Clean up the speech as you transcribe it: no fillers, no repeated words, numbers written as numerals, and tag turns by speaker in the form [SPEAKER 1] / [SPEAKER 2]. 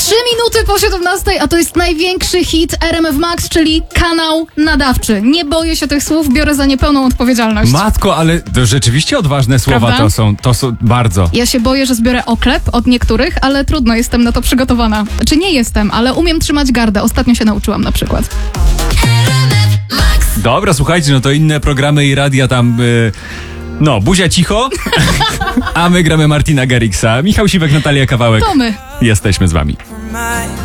[SPEAKER 1] 3 minuty po 17, a to jest największy hit RMF Max, czyli kanał nadawczy. Nie boję się tych słów, biorę za nie pełną odpowiedzialność.
[SPEAKER 2] Matko, ale to rzeczywiście odważne słowa.
[SPEAKER 1] Prawda?
[SPEAKER 2] To są bardzo.
[SPEAKER 1] Ja się boję, że zbiorę oklep od niektórych, ale trudno, jestem na to przygotowana. Czy nie jestem, ale umiem trzymać gardę. Ostatnio się nauczyłam na przykład.
[SPEAKER 2] Dobra, słuchajcie, no to inne programy i radia tam... buzia cicho, a my gramy Martina Garrixa. Michał Siwek, Natalia Kawałek.
[SPEAKER 1] To my.
[SPEAKER 2] Jesteśmy z wami.